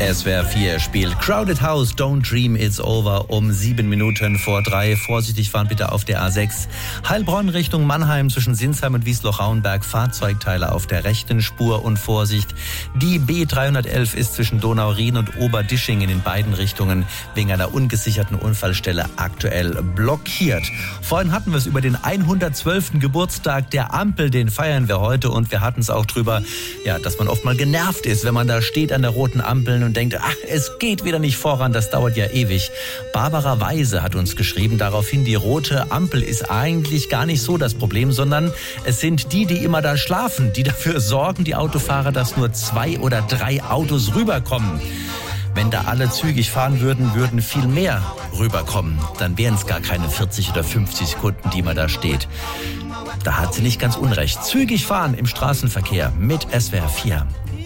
SWR 4 spielt Crowded House, Don't Dream It's Over um 7 Minuten vor 3. Vorsichtig fahren bitte auf der A6. Heilbronn Richtung Mannheim zwischen Sinsheim und Wiesloch-Rauenberg. Fahrzeugteile auf der rechten Spur und Vorsicht. Die B311 ist zwischen Donauerin und Oberdischingen in beiden Richtungen wegen einer ungesicherten Unfallstelle aktuell blockiert. Vorhin hatten wir es über den 112. Geburtstag der Ampel, den feiern wir heute, und wir hatten es auch drüber, ja, dass man oft mal genervt ist, wenn man da steht an der roten Ampel und denkt, ach, es geht wieder nicht voran, das dauert ja ewig. Barbara Weise hat uns geschrieben daraufhin, die rote Ampel ist eigentlich gar nicht so das Problem, sondern es sind die immer da schlafen, die dafür sorgen, die Autofahrer, dass nur 2 oder 3 Autos rüberkommen. Wenn da alle zügig fahren würden viel mehr rüberkommen. Dann wären es gar keine 40 oder 50 Sekunden, die man da steht. Da hat sie nicht ganz unrecht. Zügig fahren im Straßenverkehr mit SWR 4.